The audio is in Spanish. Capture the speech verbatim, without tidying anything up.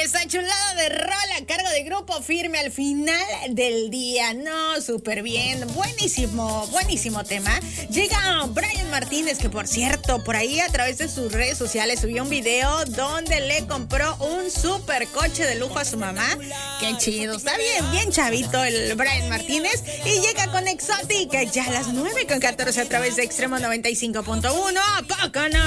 esa chulada de rol a cargo de Grupo Firme al final del día. No, súper bien. Buenísimo, buenísimo tema. Llega Brian Martínez, que por cierto, por ahí a través de sus redes sociales subió un video donde le compró un super coche de lujo a su mamá. Qué chido. Está bien, bien chavito el Brian Martínez. Y llega con Exotic ya a las nueve con catorce a través de Extremo noventa y cinco punto uno. ¿A poco no?